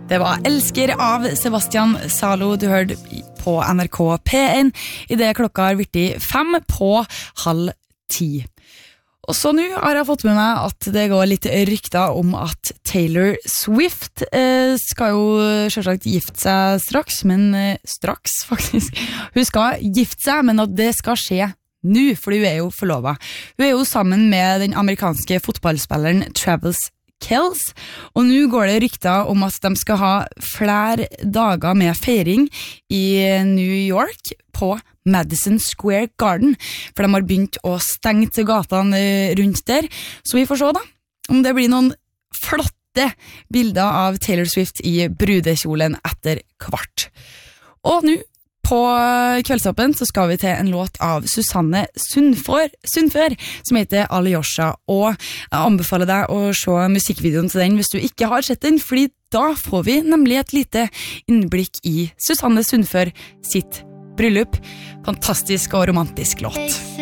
Det var Elsker av Sebastian Salo du hørte på NRK P1 I det klokka har vært 5 på 9:30. Og så nå har jeg fått med meg at det går litt rykter om at Taylor Swift skal jo selvsagt gifte seg straks, men straks faktisk. Hun skal gifte seg, men at det skal skje nå, for hun jo forlovet. Hun jo sammen med den amerikanske fotballspilleren Travis Kelce, og nå går det rykter om at de skal ha flere dager med feiring I New York på Madison Square Garden, for de har begynt å stenge til gatene rundt der, så vi får se da, om det blir noen flotte bilder av Taylor Swift I brudekjolen etter hvert. Og nå, på kveldsåpen så skal vi til en låt av Susanne Sundfør som heter Alyosha, og jeg anbefaler deg å se musikkvideoen til den hvis du ikke har sett den, fordi da får vi nemlig et lite innblikk I Susanne Sundfør sitt bryllup. Fantastisk og romantisk låt.